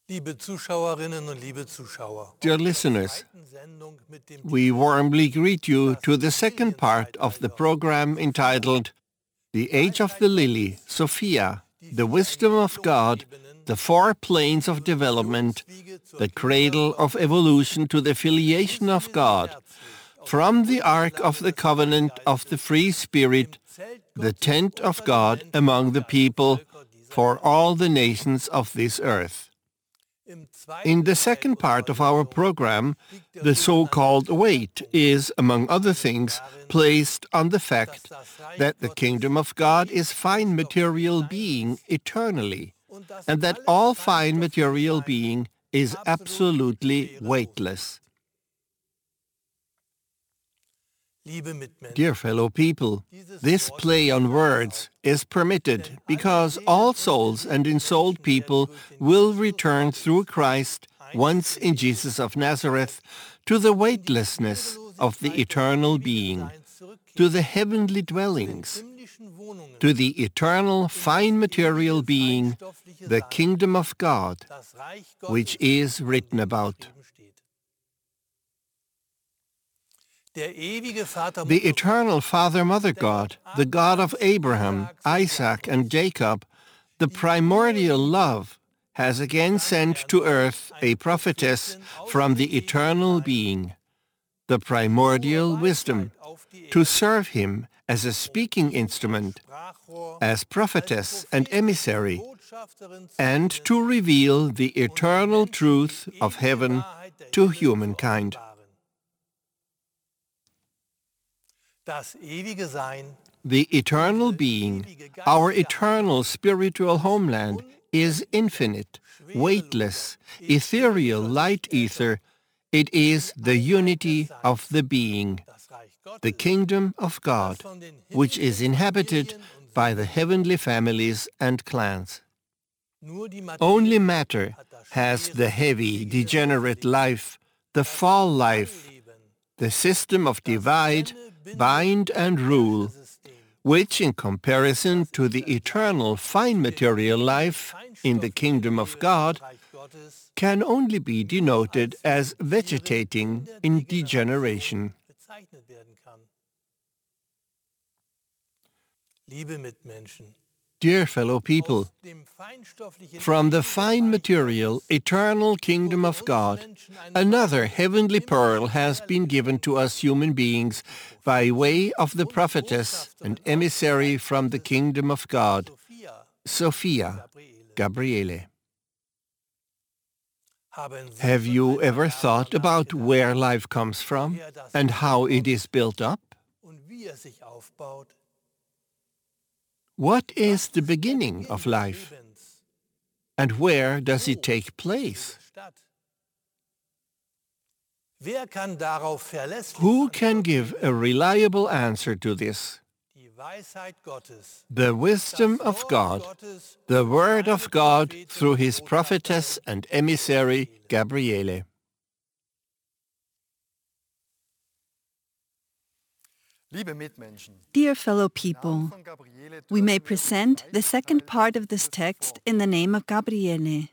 Liebe Zuschauerinnen und liebe Zuschauer, Dear listeners, we warmly greet you to the second part of the program entitled The Age of the Lily, Sophia, the Wisdom of God, the Four Planes of Development, the Cradle of Evolution to the Filiation of God, from the Ark of the Covenant of the Free Spirit, the Tent of God among the people, for all the nations of this earth. In the second part of our program, the so-called weight is, among other things, placed on the fact that the kingdom of God is fine material being eternally, and that all fine material being is absolutely weightless. Dear fellow people, this play on words is permitted because all souls and ensouled people will return through Christ once in Jesus of Nazareth to the weightlessness of the eternal being, to the heavenly dwellings, to the eternal fine material being, the kingdom of God, which is written about. The eternal Father-Mother God, the God of Abraham, Isaac, and Jacob, the primordial love, has again sent to earth a prophetess from the eternal being, the primordial wisdom, to serve him as a speaking instrument, as prophetess and emissary, and to reveal the eternal truth of heaven to humankind. The eternal being, our eternal spiritual homeland, is infinite, weightless, ethereal light ether. It is the unity of the being, the kingdom of God, which is inhabited by the heavenly families and clans. Only matter has the heavy, degenerate life, the fall life, the system of divide, bind and rule, which in comparison to the eternal fine material life in the kingdom of God can only be denoted as vegetating in degeneration. Dear fellow people, from the fine material, eternal kingdom of God, another heavenly pearl has been given to us human beings by way of the prophetess and emissary from the kingdom of God, Sophia, Gabriele. Have you ever thought about where life comes from and how it is built up? What is the beginning of life? And where does it take place? Who can give a reliable answer to this? The wisdom of God, the word of God through his prophetess and emissary Gabriele. Dear fellow people, we may present the second part of this text in the name of Gabriele.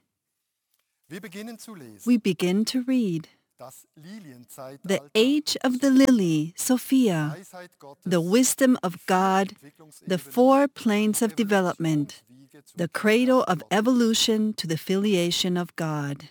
We begin to read. The age of the lily, Sophia, the wisdom of God, the four planes of development, the cradle of evolution to the filiation of God.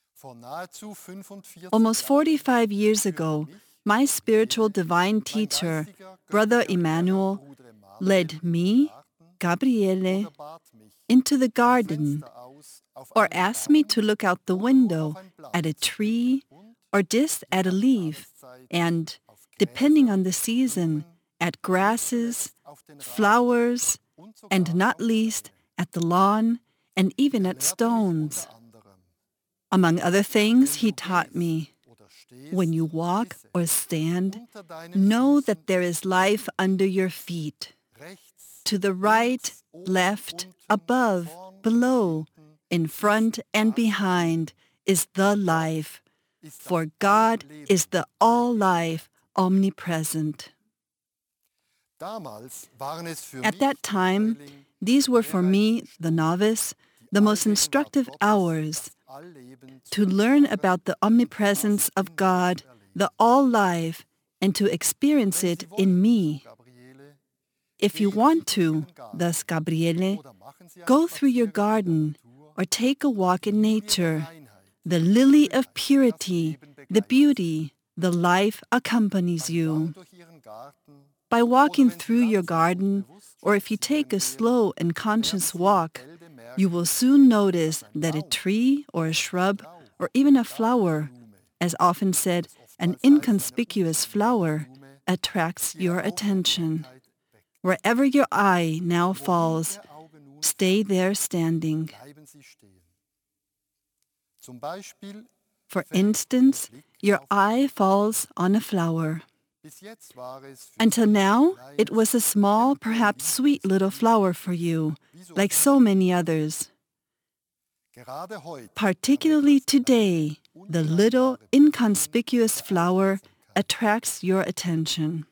Almost 45 years ago, my spiritual divine teacher, Brother Emmanuel, led me, Gabriele, into the garden, or asked me to look out the window at a tree or just at a leaf, and, depending on the season, at grasses, flowers, and not least at the lawn, and even at stones. Among other things, he taught me, when you walk or stand, know that there is life under your feet. To the right, left, above, below, in front and behind is the life, for God is the all-life, omnipresent. At that time, these were for me, the novice, the most instructive hours, to learn about the omnipresence of God, the all-life, and to experience it in me. If you want to, thus Gabriele, go through your garden or take a walk in nature. The lily of purity, the beauty, the life accompanies you. By walking through your garden, or if you take a slow and conscious walk, you will soon notice that a tree or a shrub or even a flower, as often said, an inconspicuous flower, attracts your attention. Wherever your eye now falls, stay there standing. For instance, your eye falls on a flower. Until now, it was a small, perhaps sweet little flower for you, like so many others. Particularly today, the little, inconspicuous flower attracts your attention.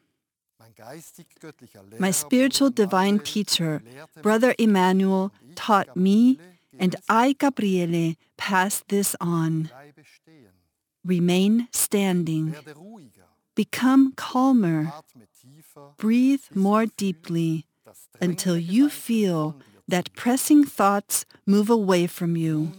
My spiritual divine teacher, Brother Emmanuel, taught me, and I, Gabriele, pass this on. Remain standing. Become calmer. Breathe more deeply until you feel that pressing thoughts move away from you.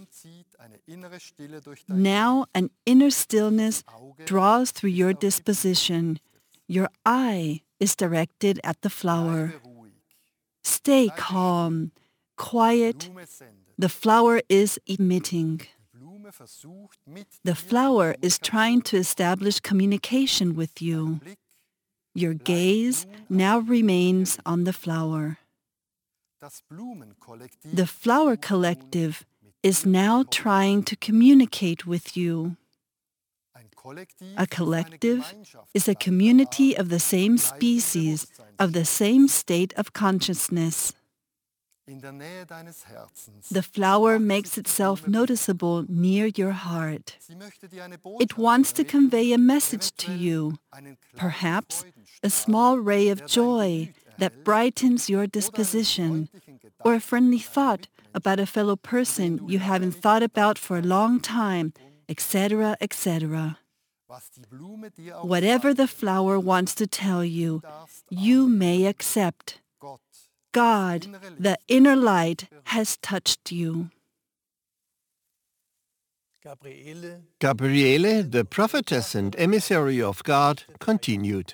Now an inner stillness draws through your disposition. Your eye is directed at the flower. Stay calm, quiet. The flower is emitting. The flower is trying to establish communication with you. Your gaze now remains on the flower. The flower collective is now trying to communicate with you. A collective is a community of the same species, of the same state of consciousness. The flower makes itself noticeable near your heart. It wants to convey a message to you, perhaps a small ray of joy that brightens your disposition, or a friendly thought about a fellow person you haven't thought about for a long time, etc., etc. Whatever the flower wants to tell you, you may accept. God, the inner light, has touched you. Gabriele, the prophetess and emissary of God, continued.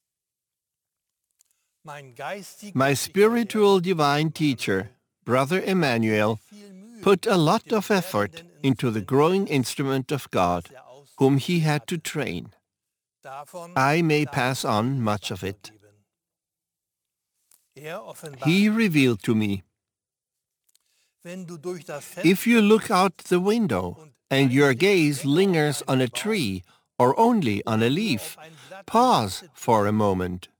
My spiritual divine teacher, Brother Emmanuel, put a lot of effort into the growing instrument of God, whom he had to train. I may pass on much of it. He revealed to me, if you look out the window and your gaze lingers on a tree or only on a leaf, pause for a moment.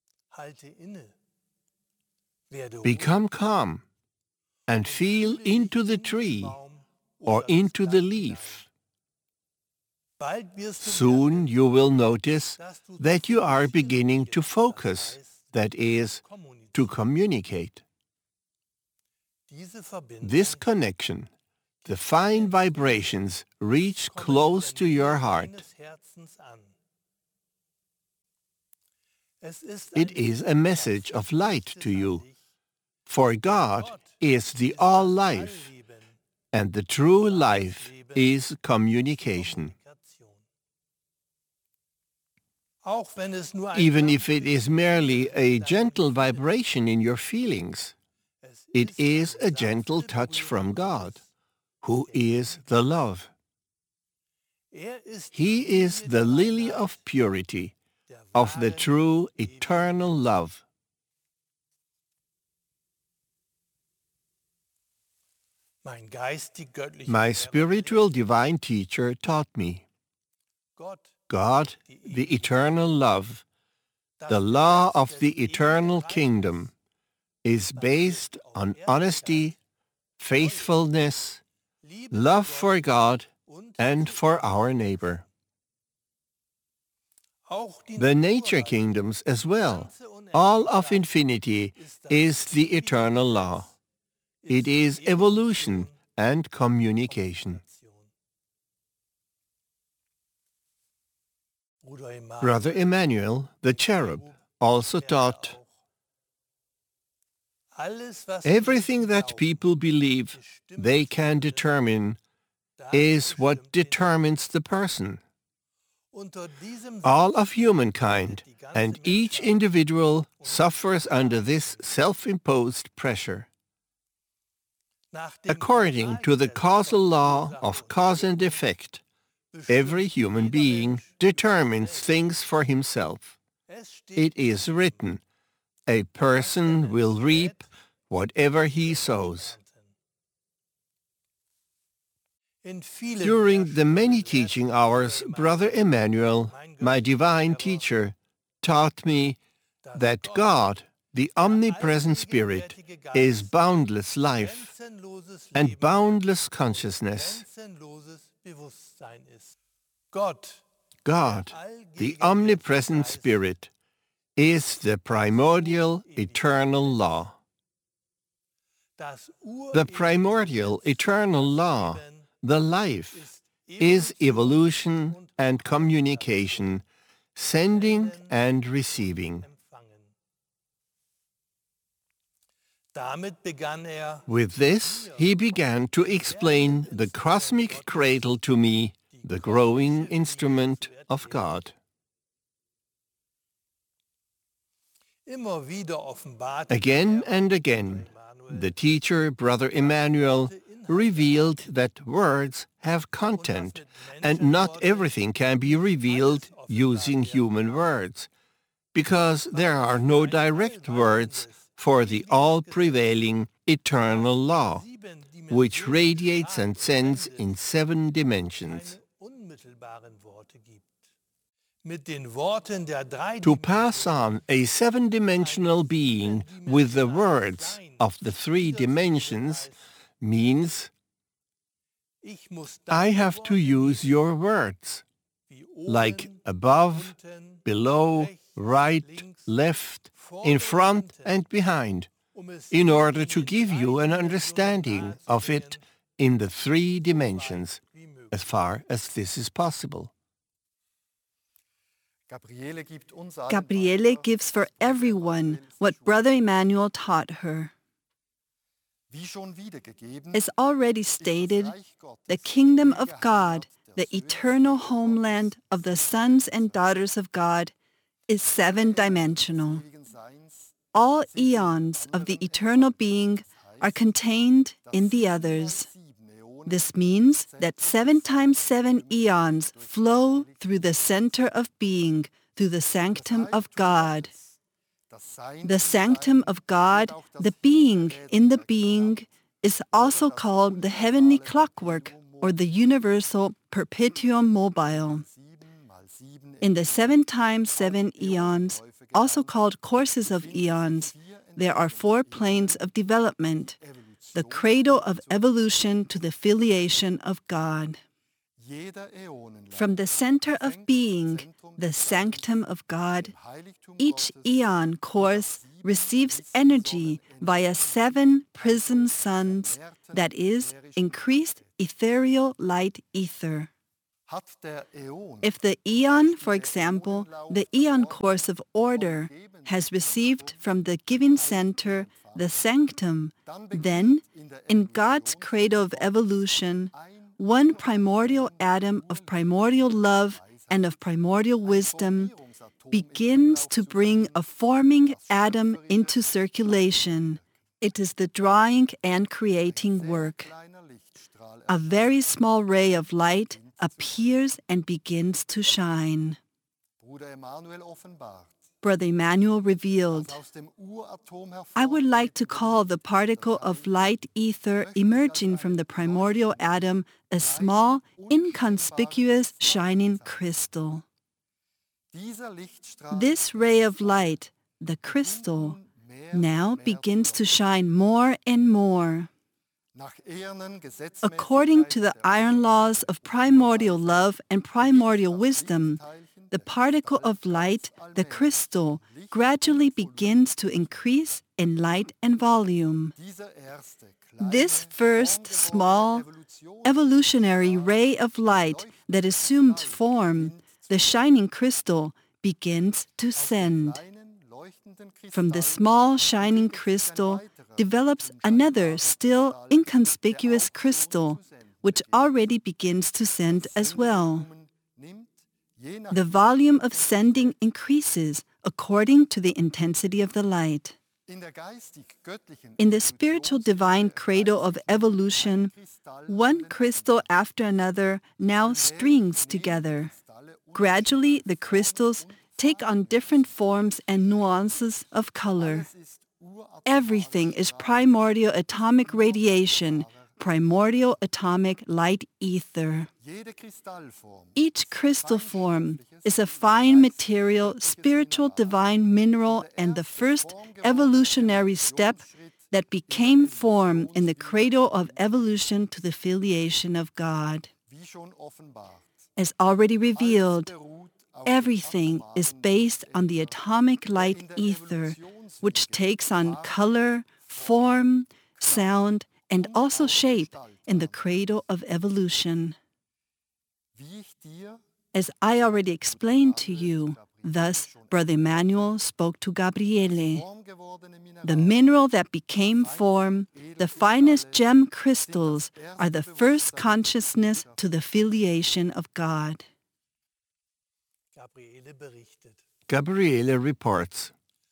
Become calm and feel into the tree or into the leaf. Soon you will notice that you are beginning to focus, that is, to communicate. This connection, the fine vibrations reach close to your heart. It is a message of light to you, for God is the all-life, and the true life is communication. Even if it is merely a gentle vibration in your feelings, it is a gentle touch from God, who is the love. He is the lily of purity, of the true eternal love. My spiritual divine teacher taught me, God, the eternal love, the law of the eternal kingdom, is based on honesty, faithfulness, love for God and for our neighbor. The nature kingdoms as well, all of infinity, is the eternal law. It is evolution and communication. Brother Emmanuel, the cherub, also taught, everything that people believe they can determine is what determines the person. All of humankind and each individual suffers under this self-imposed pressure. According to the causal law of cause and effect, every human being determines things for himself. It is written, a person will reap whatever he sows. During the many teaching hours, Brother Emmanuel, my divine teacher, taught me that God, the omnipresent Spirit, is boundless life and boundless consciousness. God, the omnipresent Spirit, is the primordial eternal law. The primordial eternal law, the life, is evolution and communication, sending and receiving. With this, he began to explain the cosmic cradle to me, the growing instrument of God. Again and again, the teacher, Brother Emmanuel, revealed that words have content, and not everything can be revealed using human words, because there are no direct words for the all-prevailing eternal law, which radiates and sends in 7 dimensions. To pass on a 7-dimensional being with the words of the 3 dimensions means I have to use your words, like above, below, right, left, in front and behind, in order to give you an understanding of it in the 3 dimensions, as far as this is possible. Gabriele gives for everyone what Brother Emmanuel taught her. As already stated, the kingdom of God, the eternal homeland of the sons and daughters of God, is 7-dimensional. All eons of the eternal being are contained in the others. This means that 7 times 7 eons flow through the center of being, through the sanctum of God. The sanctum of God, the being in the being, is also called the heavenly clockwork or the universal perpetuum mobile. In the 7 times 7 eons, also called courses of eons, there are 4 planes of development, the cradle of evolution to the filiation of God. From the center of being, the sanctum of God, each eon course receives energy via 7 prism suns, that is, increased ethereal light ether. If the eon, for example, the eon course of order, has received from the giving center the sanctum, then, in God's cradle of evolution, one primordial atom of primordial love and of primordial wisdom begins to bring a forming atom into circulation. It is the drawing and creating work. A very small ray of light appears and begins to shine. Brother Emmanuel revealed, I would like to call the particle of light ether emerging from the primordial atom a small, inconspicuous, shining crystal. This ray of light, the crystal, now begins to shine more and more. According to the iron laws of primordial love and primordial wisdom, the particle of light, the crystal, gradually begins to increase in light and volume. This first small, evolutionary ray of light that assumed form the shining crystal begins to send. From the small shining crystal develops another still inconspicuous crystal, which already begins to send as well. The volume of sending increases according to the intensity of the light. In the spiritual divine cradle of evolution, one crystal after another now strings together. Gradually, the crystals take on different forms and nuances of color. Everything is primordial atomic radiation, primordial atomic light ether. Each crystal form is a fine material, spiritual divine mineral and the first evolutionary step that became form in the cradle of evolution to the filiation of God. As already revealed, everything is based on the atomic light ether, which takes on color, form, sound, and also shape in the cradle of evolution. As I already explained to you, thus Brother Emmanuel spoke to Gabriele. The mineral that became form, the finest gem crystals, are the first consciousness to the filiation of God. Gabriele reports,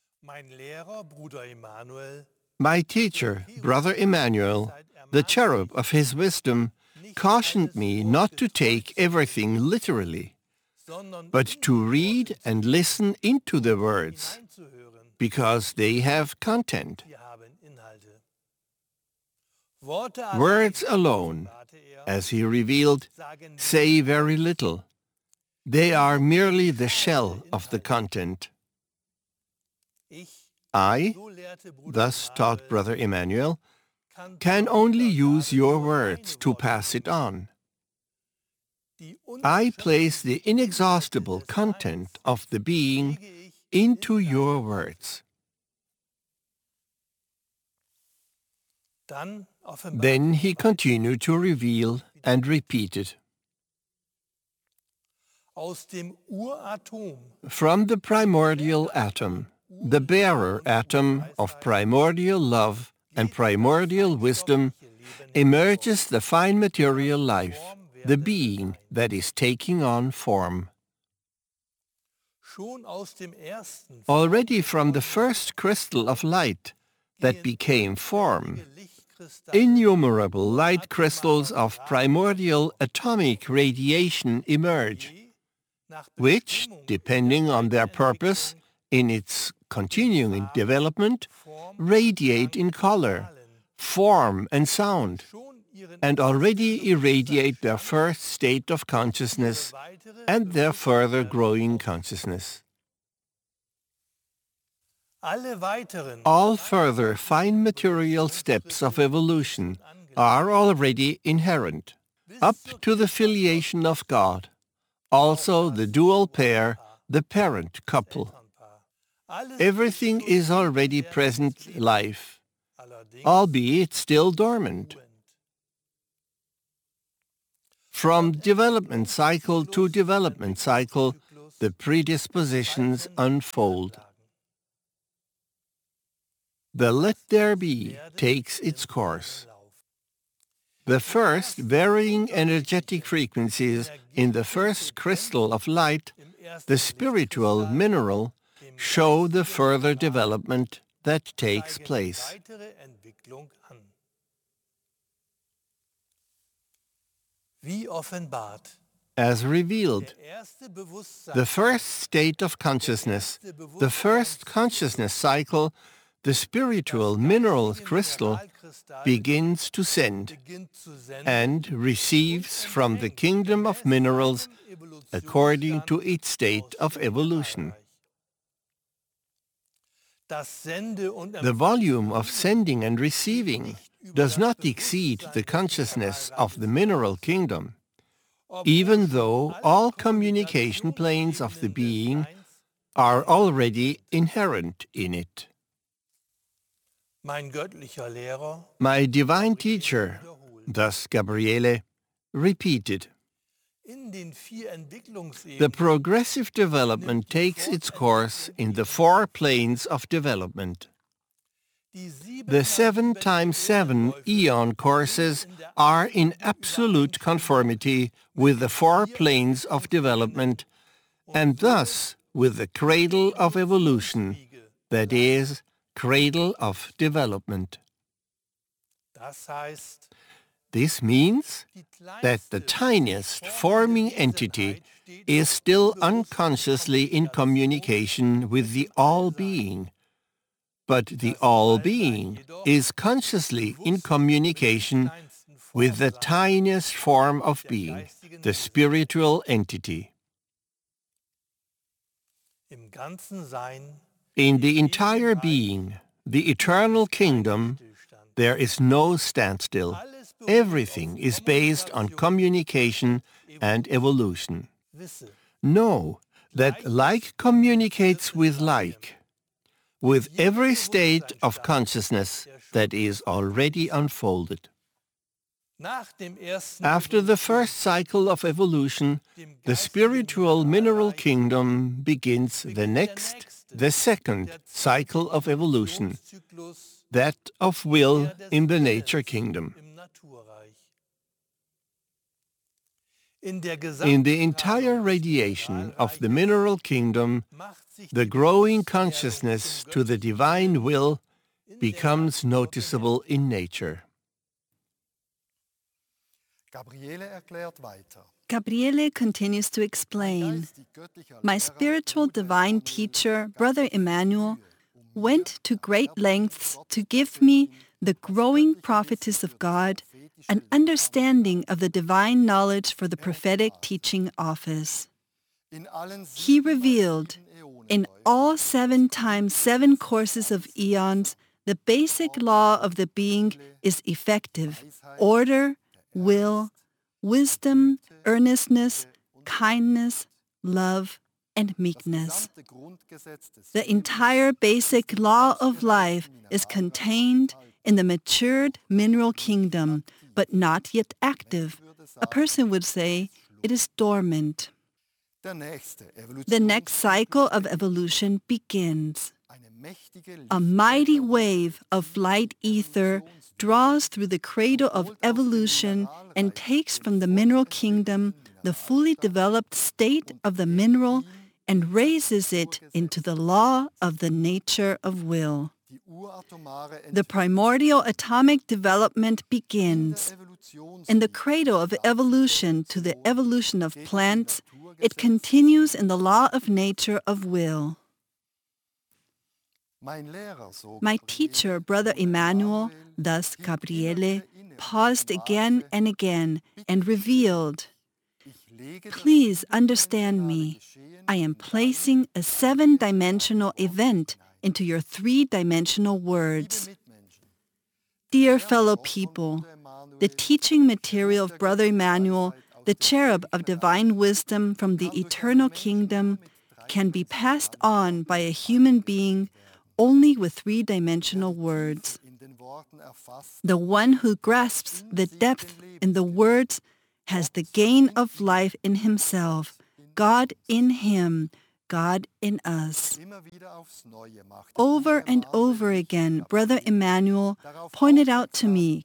My teacher, Brother Emmanuel, the cherub of his wisdom, cautioned me not to take everything literally, but to read and listen into the words, because they have content. Words alone, as he revealed, say very little. They are merely the shell of the content. I, thus taught Brother Emmanuel, can only use your words to pass it on. I place the inexhaustible content of the being into your words. Then he continued to reveal and repeat it. From the primordial atom, the bearer atom of primordial love and primordial wisdom, emerges the fine material life, the being that is taking on form. Already from the first crystal of light that became form, innumerable light crystals of primordial atomic radiation emerge, which, depending on their purpose in its continuing development, radiate in color, form and sound, and already irradiate their first state of consciousness and their further growing consciousness. All further fine material steps of evolution are already inherent, up to the filiation of God, also the dual pair, the parent couple. Everything is already present life, albeit still dormant. From development cycle to development cycle, the predispositions unfold. The let there be takes its course. The first varying energetic frequencies in the first crystal of light, the spiritual mineral, show the further development that takes place. As revealed, the first state of consciousness, the first consciousness cycle, the spiritual mineral crystal, begins to send and receives from the kingdom of minerals according to its state of evolution. The volume of sending and receiving does not exceed the consciousness of the mineral kingdom, even though all communication planes of the being are already inherent in it. My divine teacher, thus Gabriele, repeated, In den 4 Entwicklungsebenen The progressive development takes its course in the 4 planes of development. The 7 times 7 eon courses are in absolute conformity with the 4 planes of development and thus with the cradle of evolution, that is, cradle of development. Das heißt, This means that the tiniest forming entity is still unconsciously in communication with the All-Being, but the All-Being is consciously in communication with the tiniest form of being, the spiritual entity. im ganzen Sein In the entire being, the eternal kingdom, there is no standstill. Everything is based on communication and evolution. wisse, Know that like communicates with like, with every state of consciousness that is already unfolded. nach dem ersten After the first cycle of evolution, the spiritual mineral kingdom begins the next, the second cycle of evolution, Zyklus that of will in the nature kingdom. im Naturreich. In der In the entire radiation of the mineral kingdom, macht sich the growing consciousness to the divine will becomes noticeable in nature. Gabriele erklärt weiter. Gabriele continues to explain, my spiritual divine teacher, Brother Emmanuel, went to great lengths to give me, the growing prophetess of God, an understanding of the divine knowledge for the prophetic teaching office. He revealed, in all 7 times 7 courses of eons, the basic law of the being is effective: order, will, wisdom, earnestness, kindness, love, and meekness. The entire basic law of life is contained in the matured mineral kingdom, but not yet active. A person would say it is dormant. The next cycle of evolution begins. A mighty wave of light ether draws through the cradle of evolution and takes from the mineral kingdom the fully developed state of the mineral and raises it into the law of the nature of will. The primordial atomic development begins. In the cradle of evolution to the evolution of plants, it continues in the law of nature of will. My teacher, Brother Emmanuel, thus Gabriele, paused again and again and revealed, please understand me. I am placing a 7-dimensional event into your 3-dimensional words. Dear fellow people, the teaching material of Brother Emmanuel, the cherub of divine wisdom from the eternal kingdom, can be passed on by a human being only with 3-dimensional words. The one who grasps the depth in the words has the gain of life in himself, God in him, God in us. Over and over again, Brother Emmanuel pointed out to me